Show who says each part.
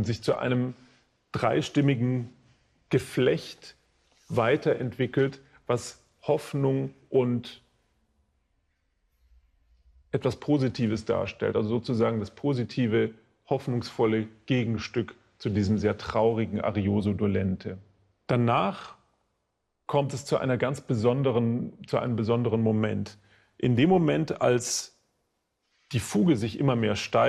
Speaker 1: und sich zu einem dreistimmigen Geflecht weiterentwickelt, was Hoffnung und etwas Positives darstellt. Also sozusagen das positive, hoffnungsvolle Gegenstück zu diesem sehr traurigen Arioso dolente. Danach kommt es zu einem besonderen Moment. In dem Moment, als die Fuge sich immer mehr steigert,